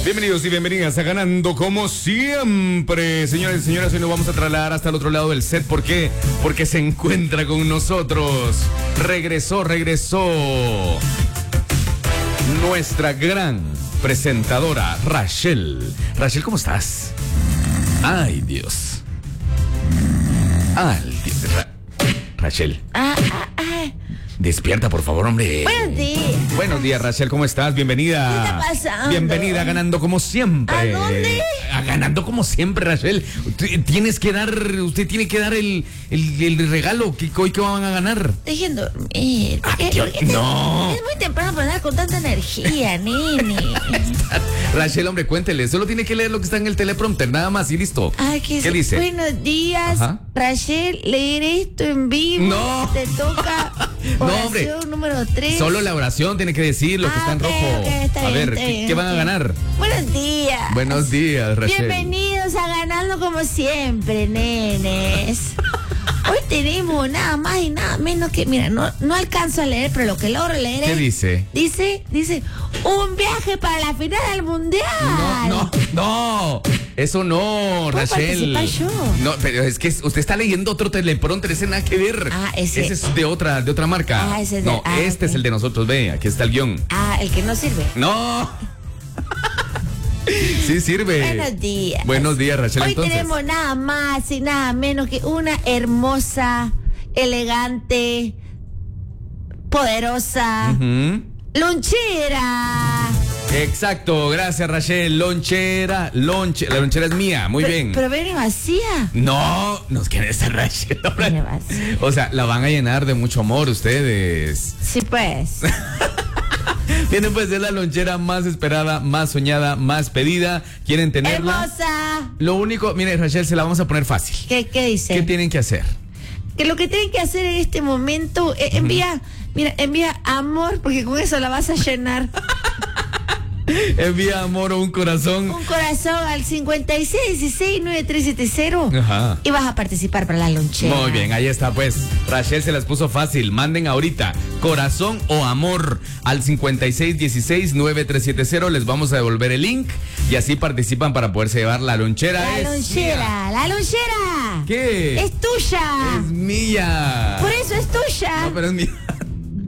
Bienvenidos y bienvenidas a Ganando como siempre. Señores y señoras, hoy nos vamos a trasladar hasta el otro lado del set. ¿Por qué? Porque se encuentra con nosotros. Regresó nuestra gran presentadora, Rachel. Rachel, ¿cómo estás? Ay, Dios. Ay, Dios. Rachel. Despierta, por favor, hombre. Buenos días. Buenos días, Rachel, ¿cómo estás? Bienvenida. ¿Qué está pasando? Bienvenida a Ganando como siempre. ¿A dónde? A Ganando como siempre, Rachel. Usted tiene que dar el regalo que hoy que van a ganar. Dejen dormir. No. Es muy temprano para andar con tanta energía, nene. Rachel, hombre, cuéntele. Solo tiene que leer lo que está en el teleprompter, nada más y listo. ¿Qué dice? Buenos días, Ajá. Rachel. Leer esto en vivo. No. Te toca. No, hombre. Número 3. Solo la oración tiene que decir lo que está en rojo. Está A bien, ver, está bien, ¿qué van a ganar? Buenos días. Buenos días, Rachel. Bienvenidos a Ganando como siempre, nenes. Hoy tenemos nada más y nada menos que, mira, no alcanzo a leer, pero lo que logro leer ¿Qué es... dice? Dice, un viaje para la final del mundial. No. Eso no, ¿Puedo Rachel. participar yo? No, pero es que usted está leyendo otro teleprompter, ese nada que ver. Ese es de otra marca. Ese es no, este ok. es el de nosotros, ve, aquí está el guión. El que no sirve. No. Sí sirve. Buenos días. Buenos días, Rachel. Hoy entonces. tenemos nada más y nada menos que una hermosa, elegante, poderosa lonchera. Exacto, gracias, Rachel. Lonchera. La lonchera es mía, muy bien. Pero viene vacía. No, nos quiere esa Rachel. Viene vacía. O sea, la van a llenar de mucho amor ustedes. Sí, pues. Tienen pues es la lonchera más esperada, más soñada, más pedida. ¿Quieren tenerla? Hermosa. Lo único, mire, Rachel, se la vamos a poner fácil. ¿Qué dice? ¿Qué tienen que hacer? Que lo que tienen que hacer en este momento, envía amor, porque con eso la vas a llenar. Envía amor o un corazón. Un corazón al 5616-9370. Ajá. Y vas a participar para la lonchera. Muy bien, ahí está pues. Rachel se las puso fácil. Manden ahorita corazón o amor al 5616-9370. Les vamos a devolver el link y así participan para poderse llevar la lonchera. La lonchera. ¿Qué? Es tuya. Es mía. Por eso es tuya. No, pero es mía.